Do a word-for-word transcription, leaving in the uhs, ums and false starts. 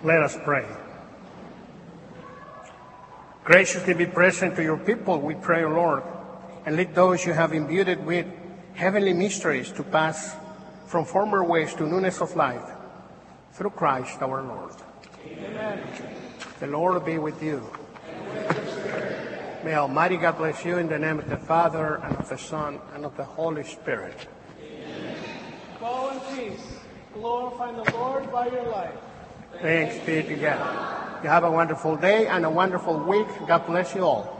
Let us pray. Graciously be present to your people, we pray, O Lord, and let those you have imbued with heavenly mysteries to pass from former ways to newness of life, through Christ our Lord. Amen. The Lord be with you. May Almighty God bless you in the name of the Father, and of the Son, and of the Holy Spirit. Amen. Go in peace, glorifying the Lord by your life. Thanks be to God. You have a wonderful day and a wonderful week. God bless you all.